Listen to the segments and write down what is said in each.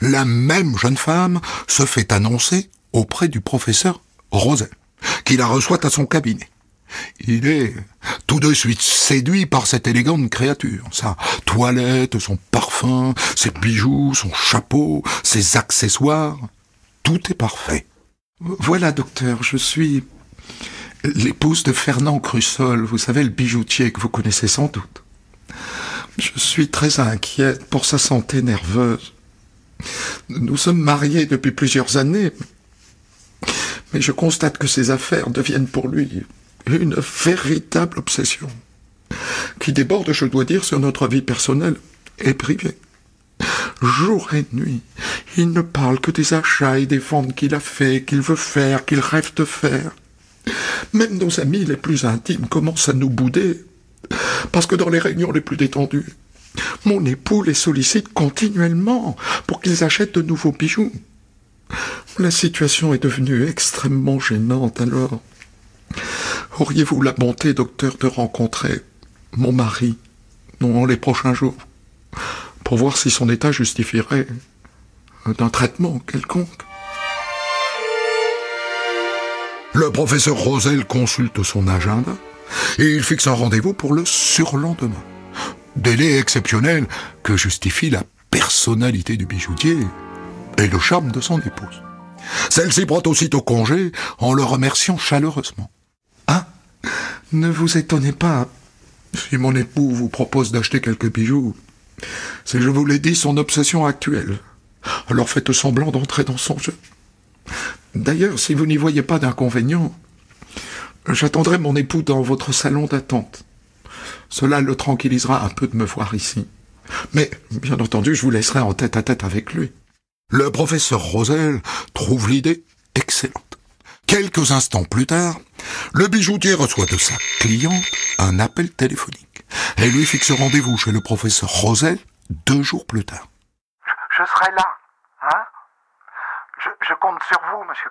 la même jeune femme se fait annoncer auprès du professeur Rosel, qui la reçoit à son cabinet. Il est tout de suite séduit par cette élégante créature, sa toilette, son parfum, ses bijoux, son chapeau, ses accessoires. Tout est parfait. Voilà, docteur, je suis l'épouse de Fernand Crussol, vous savez, le bijoutier que vous connaissez sans doute. Je suis très inquiète pour sa santé nerveuse. Nous sommes mariés depuis plusieurs années, mais je constate que ses affaires deviennent pour lui une véritable obsession, qui déborde, je dois dire, sur notre vie personnelle et privée. Jour et nuit, il ne parle que des achats et des ventes qu'il a fait, qu'il veut faire, qu'il rêve de faire. Même nos amis les plus intimes commencent à nous bouder, parce que dans les réunions les plus détendues, mon époux les sollicite continuellement pour qu'ils achètent de nouveaux bijoux. La situation est devenue extrêmement gênante alors. Auriez-vous la bonté, docteur, de rencontrer mon mari dans les prochains jours, pour voir si son état justifierait d'un traitement quelconque? Le professeur Rosel consulte son agenda et il fixe un rendez-vous pour le surlendemain. Délai exceptionnel que justifie la personnalité du bijoutier et le charme de son épouse. Celle-ci prend aussitôt congé en le remerciant chaleureusement. Ah, ne vous étonnez pas si mon époux vous propose d'acheter quelques bijoux. C'est, je vous l'ai dit, son obsession actuelle. Alors faites semblant d'entrer dans son jeu. D'ailleurs, si vous n'y voyez pas d'inconvénient, j'attendrai mon époux dans votre salon d'attente. Cela le tranquillisera un peu de me voir ici. Mais, bien entendu, je vous laisserai en tête-à-tête avec lui. Le professeur Rosel trouve l'idée excellente. Quelques instants plus tard, le bijoutier reçoit de sa cliente un appel téléphonique et lui fixe rendez-vous chez le professeur Rosel 2 jours plus tard. Je serai là, hein? Je compte sur vous, monsieur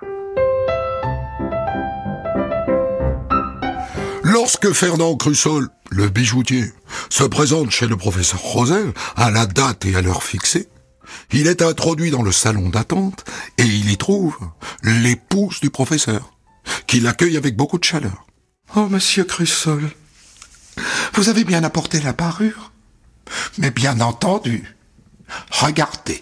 Crussol. Lorsque Fernand Crussol, le bijoutier, se présente chez le professeur Rosel à la date et à l'heure fixée, il est introduit dans le salon d'attente et il y trouve l'épouse du professeur, qui l'accueille avec beaucoup de chaleur. « Oh, monsieur Crussol, vous avez bien apporté la parure? Mais bien entendu, regardez. »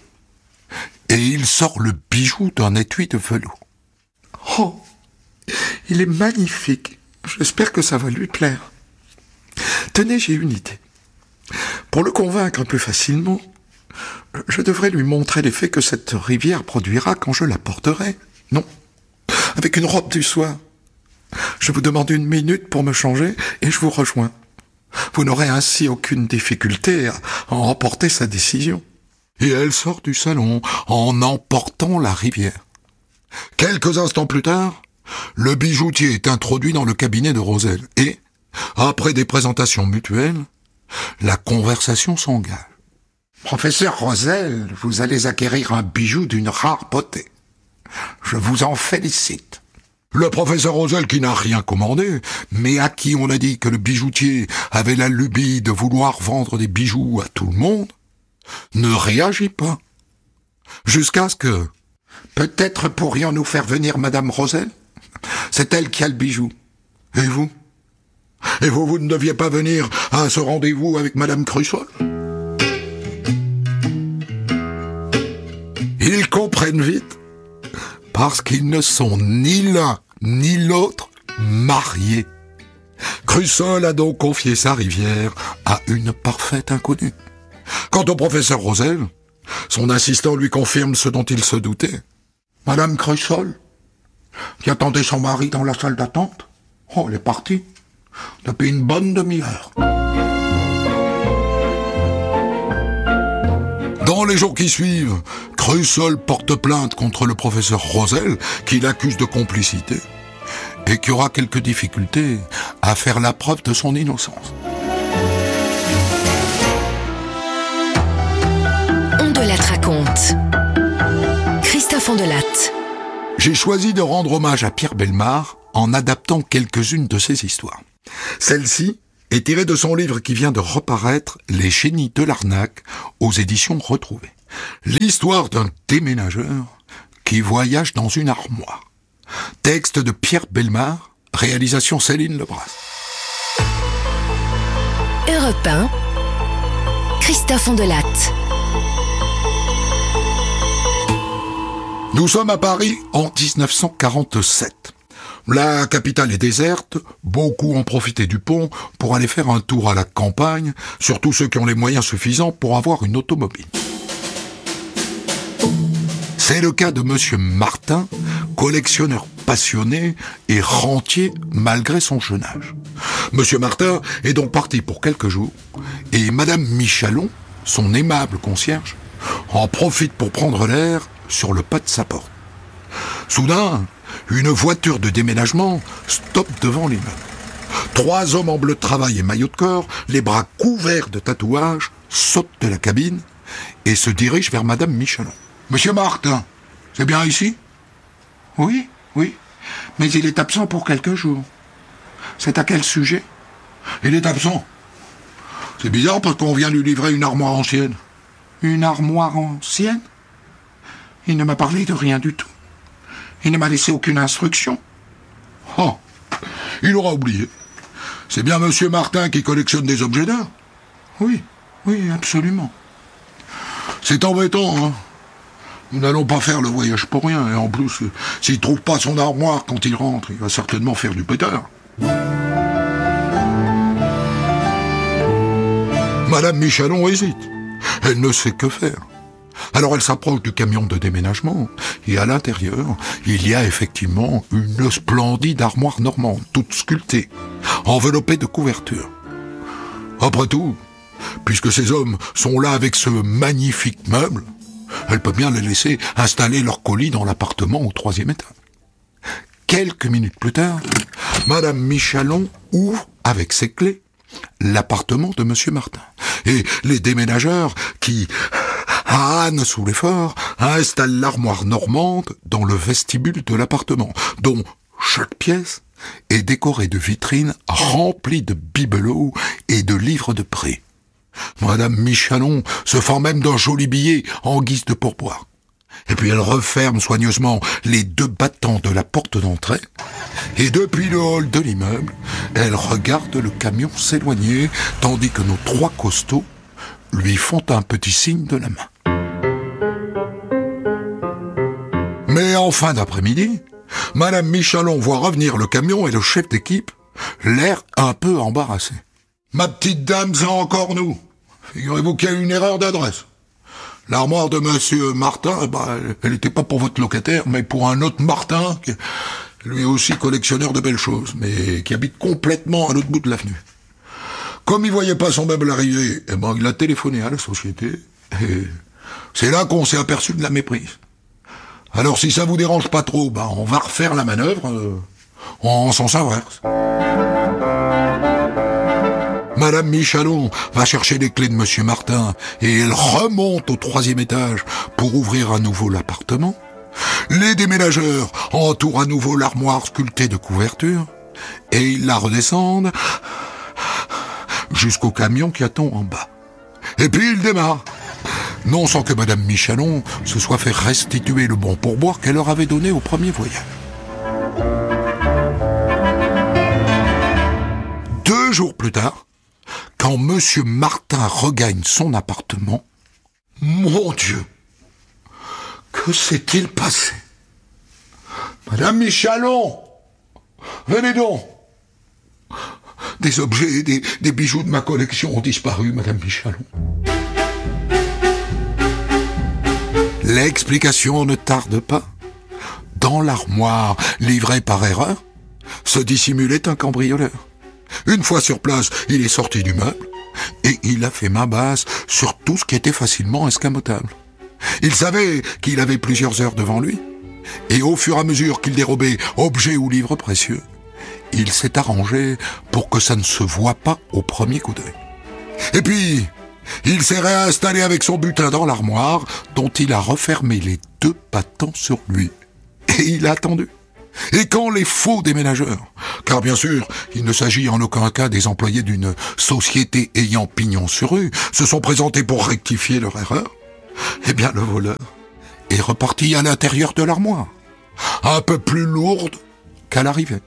Et il sort le bijou d'un étui de velours. « Oh, il est magnifique. J'espère que ça va lui plaire. Tenez, j'ai une idée. Pour le convaincre plus facilement, je devrais lui montrer l'effet que cette rivière produira quand je la porterai. Non, avec une robe du soir. Je vous demande 1 minute pour me changer et je vous rejoins. Vous n'aurez ainsi aucune difficulté à emporter sa décision. » Et elle sort du salon en emportant la rivière. Quelques instants plus tard, le bijoutier est introduit dans le cabinet de Rosel et, après des présentations mutuelles, la conversation s'engage. « Professeur Rosel, vous allez acquérir un bijou d'une rare beauté. Je vous en félicite. » Le professeur Rosel, qui n'a rien commandé, mais à qui on a dit que le bijoutier avait la lubie de vouloir vendre des bijoux à tout le monde, ne réagit pas. Jusqu'à ce que... « Peut-être pourrions-nous faire venir Madame Rosel? C'est elle qui a le bijou. Et vous? Et vous ne deviez pas venir à ce rendez-vous avec Madame Crussol? » Ils comprennent vite, parce qu'ils ne sont ni l'un ni l'autre mariés. Crussol a donc confié sa rivière à une parfaite inconnue. Quant au professeur Rosel, son assistant lui confirme ce dont il se doutait. « Madame Crussol, qui attendait son mari dans la salle d'attente, oh, elle est partie, depuis une bonne demi-heure. » Dans les jours qui suivent, Crussol porte plainte contre le professeur Rosel, qui l'accuse de complicité, et qui aura quelques difficultés à faire la preuve de son innocence. Ondelatte raconte. Christophe Ondelatte. J'ai choisi de rendre hommage à Pierre Bellemare en adaptant quelques-unes de ses histoires. Celle-ci est tirée de son livre qui vient de reparaître, Les génies de l'arnaque, aux éditions Retrouvées. L'histoire d'un déménageur qui voyage dans une armoire. Texte de Pierre Bellemare, réalisation Céline Lebras. Europe 1, Christophe Ondelatte. Nous sommes à Paris en 1947. La capitale est déserte, beaucoup ont profité du pont pour aller faire un tour à la campagne, surtout ceux qui ont les moyens suffisants pour avoir une automobile. C'est le cas de Monsieur Martin, collectionneur passionné et rentier malgré son jeune âge. Monsieur Martin est donc parti pour quelques jours et Madame Michalon, son aimable concierge, en profite pour prendre l'air sur le pas de sa porte. Soudain, une voiture de déménagement stoppe devant l'immeuble. 3 hommes en bleu de travail et maillot de corps, les bras couverts de tatouages, sautent de la cabine et se dirigent vers Madame Michalon. « Monsieur Martin, c'est bien ici ?»« Oui, mais il est absent pour quelques jours. C'est à quel sujet ? » ?»« Il est absent. C'est bizarre parce qu'on vient lui livrer une armoire ancienne. »« Une armoire ancienne ? Il ne m'a parlé de rien du tout. Il ne m'a laissé aucune instruction. » »« Oh, il aura oublié. C'est bien Monsieur Martin qui collectionne des objets d'art ? » ?»« Oui, absolument. » »« C'est embêtant, hein. Nous n'allons pas faire le voyage pour rien, et en plus, s'il trouve pas son armoire quand il rentre, il va certainement faire du pétard. Madame Michalon hésite. Elle ne sait que faire. Alors elle s'approche du camion de déménagement, et à l'intérieur, il y a effectivement une splendide armoire normande, toute sculptée, enveloppée de couvertures. Après tout, puisque ces hommes sont là avec ce magnifique meuble, elle peut bien les laisser installer leur colis dans l'appartement au 3e étage. Quelques minutes plus tard, Madame Michalon ouvre avec ses clés l'appartement de Monsieur Martin. Et les déménageurs qui ânent sous l'effort installent l'armoire normande dans le vestibule de l'appartement, dont chaque pièce est décorée de vitrines remplies de bibelots et de livres de prix. Madame Michalon se fend même d'un joli billet en guise de pourboire. Et puis elle referme soigneusement les 2 battants de la porte d'entrée, et depuis le hall de l'immeuble, elle regarde le camion s'éloigner, tandis que nos 3 costauds lui font un petit signe de la main. Mais en fin d'après-midi, Madame Michalon voit revenir le camion et le chef d'équipe, l'air un peu embarrassé. « Ma petite dame, c'est encore nous. Figurez-vous qu'il y a une erreur d'adresse. L'armoire de Monsieur Martin, elle n'était pas pour votre locataire, mais pour un autre Martin, qui, lui aussi collectionneur de belles choses, mais qui habite complètement à l'autre bout de l'avenue. Comme il voyait pas son meuble arriver, il a téléphoné à la société, et c'est là qu'on s'est aperçu de la méprise. Alors si ça vous dérange pas trop, on va refaire la manœuvre en sens inverse. » Madame Michalon va chercher les clés de Monsieur Martin et elle remonte au 3e étage pour ouvrir à nouveau l'appartement. Les déménageurs entourent à nouveau l'armoire sculptée de couvertures et ils la redescendent jusqu'au camion qui attend en bas. Et puis il démarre, non sans que Madame Michalon se soit fait restituer le bon pourboire qu'elle leur avait donné au premier voyage. 2 jours plus tard, quand Monsieur Martin regagne son appartement, mon Dieu, que s'est-il passé ? Madame Michalon, venez donc. Des objets, des bijoux de ma collection ont disparu, Madame Michalon. L'explication ne tarde pas. Dans l'armoire, livrée par erreur, se dissimulait un cambrioleur. Une fois sur place, il est sorti du meuble et il a fait main basse sur tout ce qui était facilement escamotable. Il savait qu'il avait plusieurs heures devant lui et au fur et à mesure qu'il dérobait objets ou livres précieux, il s'est arrangé pour que ça ne se voie pas au premier coup d'œil. Et puis, il s'est réinstallé avec son butin dans l'armoire dont il a refermé les 2 battants sur lui. Et il a attendu. Et quand les faux déménageurs, car bien sûr, il ne s'agit en aucun cas des employés d'une société ayant pignon sur rue, se sont présentés pour rectifier leur erreur, Eh bien, le voleur est reparti à l'intérieur de l'armoire, un peu plus lourde qu'à l'arrivée.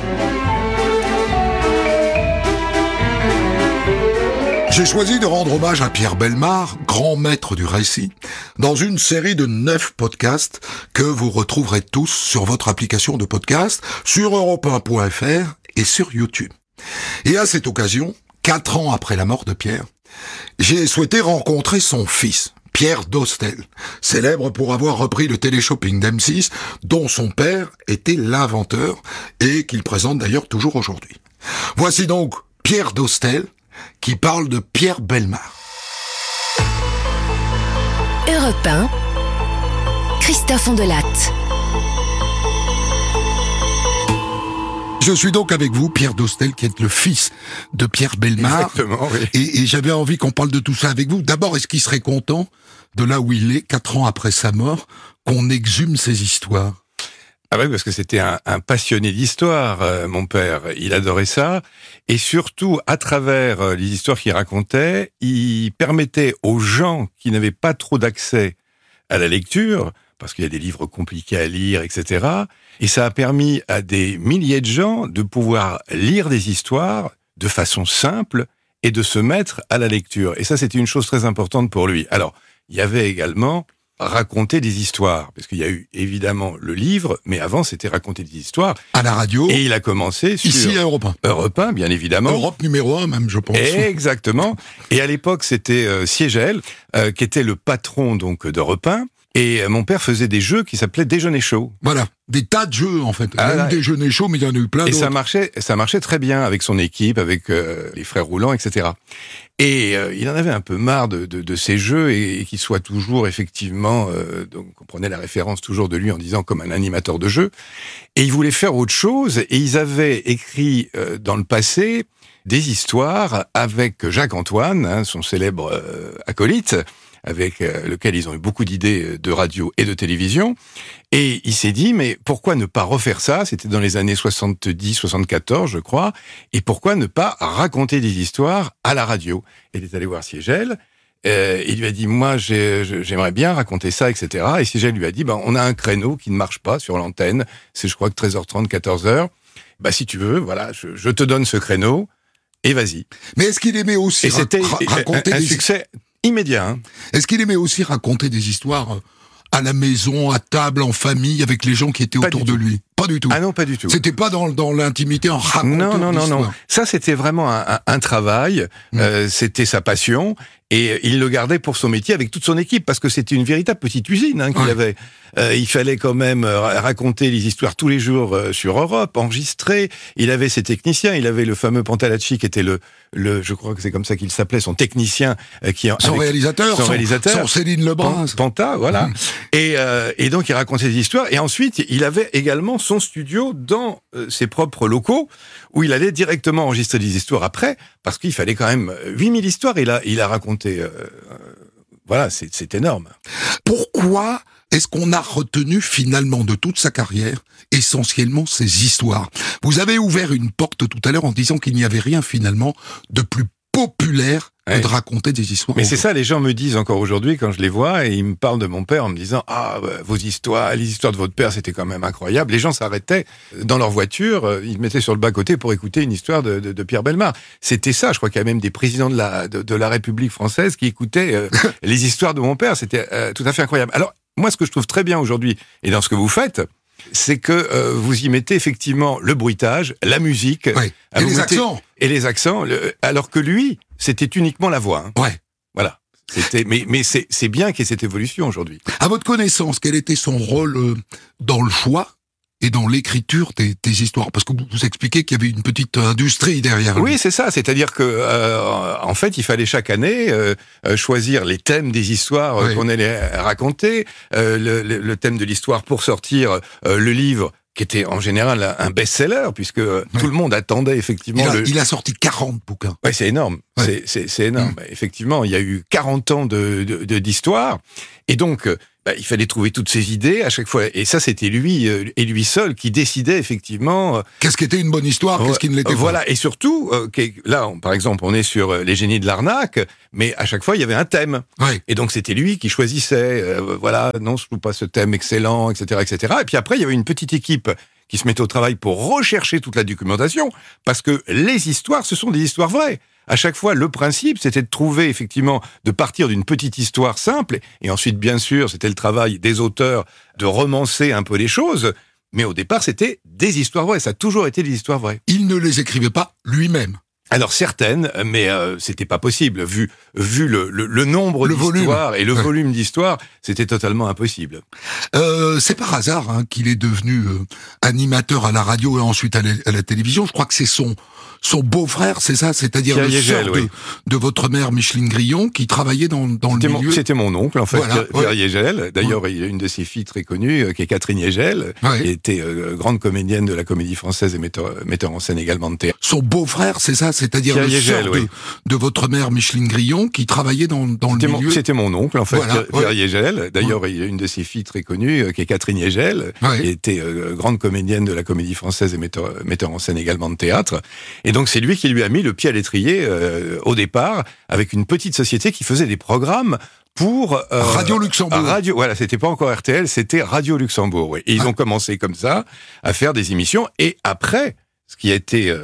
J'ai choisi de rendre hommage à Pierre Bellemare, grand maître du récit, dans une série de 9 podcasts que vous retrouverez tous sur votre application de podcast, sur europe1.fr et sur YouTube. Et à cette occasion, 4 ans après la mort de Pierre, j'ai souhaité rencontrer son fils, Pierre Dostel, célèbre pour avoir repris le téléshopping d'M6, dont son père était l'inventeur et qu'il présente d'ailleurs toujours aujourd'hui. Voici donc Pierre Dostel, qui parle de Pierre Bellemare. Europe 1, Christophe Ondelatte. Je suis donc avec vous, Pierre Dostel, qui est le fils de Pierre Bellemare. Exactement, oui. Et j'avais envie qu'on parle de tout ça avec vous. D'abord, est-ce qu'il serait content de là où il est, 4 ans après sa mort, qu'on exhume ses histoires? Ah oui, parce que c'était un passionné d'histoire, mon père. Il adorait ça. Et surtout, à travers les histoires qu'il racontait, il permettait aux gens qui n'avaient pas trop d'accès à la lecture, parce qu'il y a des livres compliqués à lire, etc. Et ça a permis à des milliers de gens de pouvoir lire des histoires de façon simple et de se mettre à la lecture. Et ça, c'était une chose très importante pour lui. Alors, il y avait également raconter des histoires, parce qu'il y a eu évidemment le livre, mais avant c'était raconter des histoires. À la radio. Et il a commencé sur ici à Europe 1. Europe 1, bien évidemment. Europe numéro 1 même, je pense. Exactement. Et à l'époque c'était Siegel, qui était le patron donc d'Europe 1. Et mon père faisait des jeux qui s'appelaient Déjeuner chaud. Voilà, des tas de jeux en fait. Il y a eu Déjeuner chaud, mais il y en a eu plein d'autres. Et ça marchait très bien avec son équipe, avec les frères Roulants, etc. Et il en avait un peu marre de ces jeux et qu'il soit toujours effectivement, donc on prenait la référence toujours de lui en disant comme un animateur de jeu. Et il voulait faire autre chose. Et ils avaient écrit dans le passé des histoires avec Jacques Antoine, son célèbre acolyte, avec lequel ils ont eu beaucoup d'idées de radio et de télévision. Et il s'est dit, mais pourquoi ne pas refaire ça? C'était dans les années 70, 74, je crois. Et pourquoi ne pas raconter des histoires à la radio? Il est allé voir Siegel. Il lui a dit, moi, j'aimerais bien raconter ça, etc. Et Siegel lui a dit, on a un créneau qui ne marche pas sur l'antenne. C'est, je crois, que 13h30, 14h. Si tu veux, voilà, je te donne ce créneau. Et vas-y. Mais est-ce qu'il aimait aussi raconter un succès immédiat. Hein. Est-ce qu'il aimait aussi raconter des histoires à la maison, à table, en famille, avec les gens qui étaient autour de lui? Pas du tout. Ah non, pas du tout. C'était pas dans l'intimité en racontant Non. Ça, c'était vraiment un travail. C'était sa passion. Et il le gardait pour son métier avec toute son équipe, parce que c'était une véritable petite usine qu'il avait. Il fallait quand même raconter les histoires tous les jours sur Europe, enregistrer. Il avait ses techniciens. Il avait le fameux Pantalacci qui était je crois que c'est comme ça qu'il s'appelait, son technicien, son réalisateur, son Céline Lebrun. Panta, voilà. Et donc il racontait des histoires. Et ensuite, il avait également son studio dans ses propres locaux, où il allait directement enregistrer des histoires après, parce qu'il fallait quand même 8000 histoires. Il a raconté. Voilà, c'est énorme. Pourquoi est-ce qu'on a retenu finalement de toute sa carrière essentiellement ces histoires? Vous avez ouvert une porte tout à l'heure en disant qu'il n'y avait rien finalement de plus populaire que de raconter des histoires. Mais c'est ça, les gens me disent encore aujourd'hui quand je les vois, et ils me parlent de mon père en me disant vos histoires, les histoires de votre père, c'était quand même incroyable. Les gens s'arrêtaient dans leur voiture, ils mettaient sur le bas-côté pour écouter une histoire de Pierre Bellemare. C'était ça, je crois qu'il y a même des présidents de la République française qui écoutaient les histoires de mon père. C'était tout à fait incroyable. Alors, moi, ce que je trouve très bien aujourd'hui, et dans ce que vous faites, c'est que vous y mettez effectivement le bruitage, la musique, et les accents, alors que lui, c'était uniquement la voix. Hein. Ouais, voilà. Mais c'est bien qu'il y ait cette évolution aujourd'hui. À votre connaissance, quel était son rôle dans le choix et dans l'écriture des histoires? Parce que vous expliquez qu'il y avait une petite industrie derrière lui. Oui, c'est ça. C'est-à-dire que, en fait, il fallait chaque année choisir les thèmes des histoires qu'on allait raconter, le thème de l'histoire pour sortir le livre, qui était en général un best-seller, puisque tout le monde attendait effectivement... Il a sorti 40 bouquins. Ouais, c'est énorme. Ouais. C'est énorme. Effectivement, il y a eu 40 ans d'histoire. Et donc, il fallait trouver toutes ces idées à chaque fois. Et ça, c'était lui et lui seul qui décidait effectivement. Qu'est-ce qui était une bonne histoire, qu'est-ce qui ne l'était pas. Voilà. Et surtout, là, par exemple, on est sur les génies de l'arnaque, mais à chaque fois, il y avait un thème. Ouais. Et donc, c'était lui qui choisissait. Voilà, non, je trouve pas ce thème excellent, etc., etc. Et puis après, il y avait une petite équipe qui se mettait au travail pour rechercher toute la documentation, parce que les histoires, ce sont des histoires vraies. À chaque fois, le principe, c'était de trouver, effectivement, de partir d'une petite histoire simple, et ensuite, bien sûr, c'était le travail des auteurs de romancer un peu les choses, mais au départ, c'était des histoires vraies, ça a toujours été des histoires vraies. Il ne les écrivait pas lui-même. Alors certaines, mais c'était pas possible, vu le nombre Le d'histoires volume. et le Ouais. volume d'histoires, c'était totalement impossible. C'est par hasard qu'il est devenu animateur à la radio et ensuite à la télévision. Je crois que c'est son beau-frère, c'est ça, c'est-à-dire Pierre le Yegel, sœur oui. de votre mère Micheline Grillon, qui travaillait dans le milieu. C'était mon oncle, en fait, Voilà, Pierre ouais. Yegel. D'ailleurs, il y a une de ses filles très connues, qui est Catherine Yegel, Ouais. qui était grande comédienne de la Comédie Française et metteur en scène également de théâtre. Son beau-frère, c'est ça, c'est-à-dire Pierre le Yegel, sœur oui. de votre mère Micheline Grillon, qui travaillait dans le milieu. C'était mon oncle, en fait, Voilà, Pierre ouais. Yegel. D'ailleurs, il y a une de ses filles très connues, qui est Catherine Yegel, Ouais. qui était grande comédienne de la Comédie Française et metteur en scène également de théâtre. Et donc, c'est lui qui lui a mis le pied à l'étrier au départ, avec une petite société qui faisait des programmes pour Radio Luxembourg. Voilà, c'était pas encore RTL, c'était Radio Luxembourg. Oui. Et ils ont commencé comme ça à faire des émissions. Et après, ce qui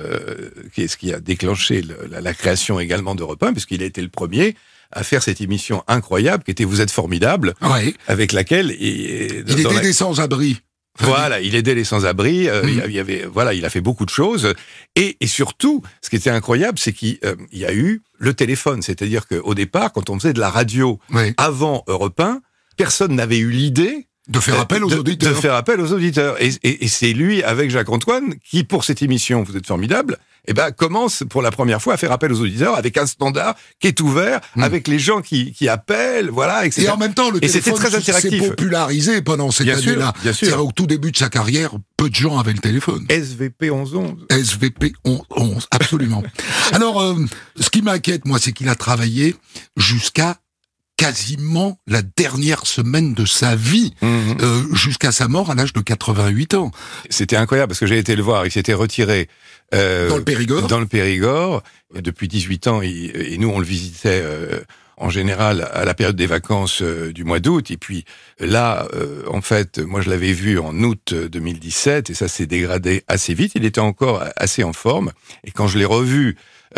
a déclenché la création également d'Europe 1, puisqu'il a été le premier à faire cette émission incroyable qui était Vous êtes formidable, Ouais. avec laquelle Il était des sans-abri. Voilà, il aidait les sans-abri. Il a fait beaucoup de choses. Et surtout, ce qui était incroyable, c'est qu'il y a eu le téléphone. C'est-à-dire qu'au départ, quand on faisait de la radio Ouais. avant Europe 1, personne n'avait eu l'idée De faire appel aux auditeurs. de faire appel aux auditeurs. Et c'est lui, avec Jacques-Antoine, qui, pour cette émission, Vous êtes formidable, commence pour la première fois à faire appel aux auditeurs avec un standard qui est ouvert, avec les gens qui appellent, voilà, etc. Et en même temps, le Et c'était téléphone très s'est interactif. popularisé pendant cette Bien sûr, année-là. bien sûr. C'est-à-dire, au tout début de sa carrière, peu de gens avaient le téléphone. SVP 1111. SVP 11, absolument. Alors, ce qui m'inquiète, moi, c'est qu'il a travaillé jusqu'à quasiment la dernière semaine de sa vie, jusqu'à sa mort à l'âge de 88 ans. C'était incroyable parce que j'ai été le voir, il s'était retiré Dans le Périgord. Dans le Périgord. Depuis 18 ans, et nous on le visitait en général à la période des vacances du mois d'août. Et puis là, en fait, moi je l'avais vu en août 2017 et ça s'est dégradé assez vite. Il était encore assez en forme. Et quand je l'ai revu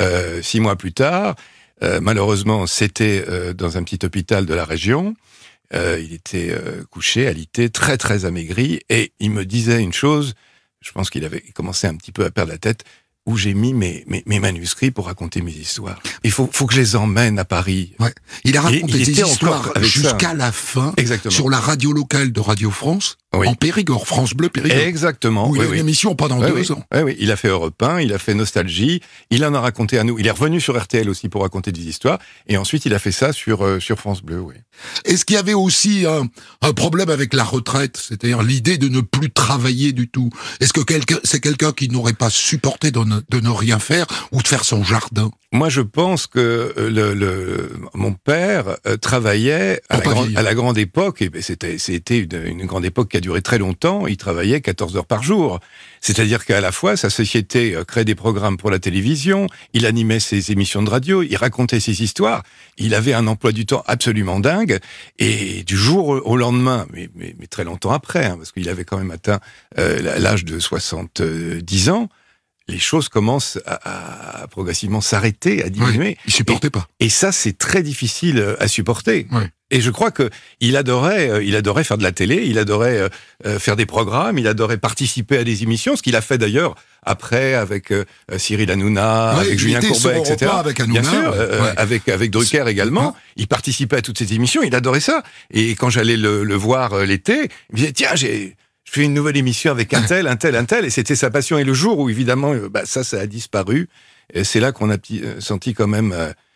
6 mois plus tard, malheureusement, c'était dans un petit hôpital de la région. Il était couché, alité, très très amaigri, et il me disait une chose, je pense qu'il avait commencé un petit peu à perdre la tête, où j'ai mis mes manuscrits pour raconter mes histoires. Il faut que je les emmène à Paris. Ouais. Il a raconté il des était histoires encore avec jusqu'à ça. la fin Exactement. sur la radio locale de Radio France, Oui. en Périgord, France Bleu Périgord. Exactement. Où il oui, a une oui. émission pendant Oui, 2 oui. ans. Oui, oui. Il a fait Europe 1, il a fait Nostalgie, il en a raconté à nous. Il est revenu sur RTL aussi pour raconter des histoires, et ensuite il a fait ça sur France Bleu, oui. Est-ce qu'il y avait aussi un problème avec la retraite, c'est-à-dire l'idée de ne plus travailler du tout? Est-ce que c'est quelqu'un qui n'aurait pas supporté de ne rien faire ou de faire son jardin? Moi, je pense que mon père travaillait à la grande époque, et c'était une grande époque qui a duré très longtemps. Il travaillait 14 heures par jour. C'est-à-dire qu'à la fois, sa société créait des programmes pour la télévision, il animait ses émissions de radio, il racontait ses histoires. Il avait un emploi du temps absolument dingue. Et du jour au lendemain, mais très longtemps après, parce qu'il avait quand même atteint l'âge de 70 ans, les choses commencent à progressivement s'arrêter, à diminuer. Oui, il supportait pas. Et ça, c'est très difficile à supporter. Oui. Et je crois que il adorait faire de la télé, il adorait faire des programmes, il adorait participer à des émissions, ce qu'il a fait d'ailleurs après avec Cyril Hanouna, Oui, avec il Julien était Courbet, sur etc. Europe 1 avec Hanouna, Bien sûr, ouais. avec Drucker également. Ouais. Il participait à toutes ces émissions, il adorait ça. Et quand j'allais le voir l'été, il me disait tiens, je fais une nouvelle émission avec un tel, et c'était sa passion. Et le jour où, évidemment, ça a disparu, et c'est là qu'on a senti quand même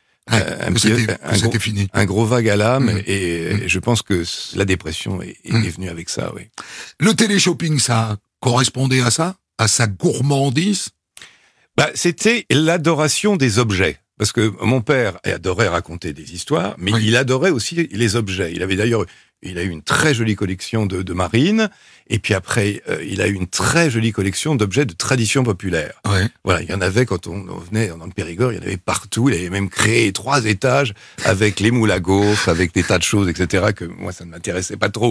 c'était fini. un gros vague à l'âme, et je pense que la dépression est venue avec ça, oui. Le télé-shopping, ça correspondait à ça? À sa gourmandise? C'était l'adoration des objets. Parce que mon père adorait raconter des histoires, mais il adorait aussi les objets. Il a eu une très jolie collection de marines, et puis après, il a eu une très jolie collection d'objets de tradition populaire. Ouais. Voilà, il y en avait quand on venait dans le Périgord, il y en avait partout. Il avait même créé 3 étages avec les moules à gaufres, avec des tas de choses, etc., que moi, ça ne m'intéressait pas trop.